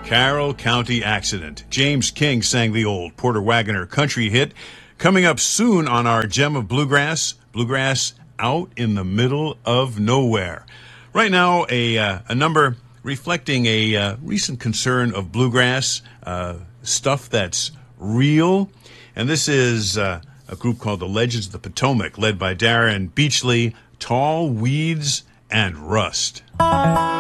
Carroll County Accident. James King sang the old Porter Wagoner country hit. Coming up soon on our Gem of Bluegrass, Bluegrass Out in the Middle of Nowhere. Right now, a number reflecting a recent concern of bluegrass, stuff that's real. And this is a group called the Legends of the Potomac, led by Darren Beachley, Tall Weeds and Rust.